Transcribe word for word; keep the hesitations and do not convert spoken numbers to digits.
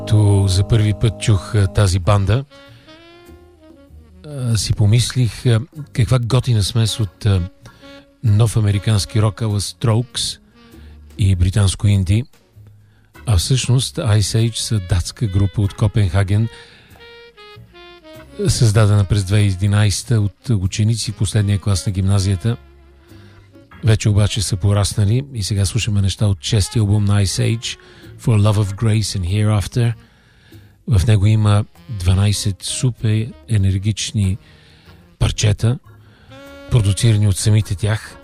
Като за първи път чух тази банда, си помислих каква готина смес от нов американски рок ала Strokes и британско инди, а всъщност Ice Age са датска група от Копенхаген, създадена през две хиляди и единадесета от ученици в последния клас на гимназията. Вече обаче са пораснали и сега слушаме неща от шести албум на Ice Age, For Love of Grace and Hereafter. В него има дванадесет супер енергични парчета, продуцирани от самите тях.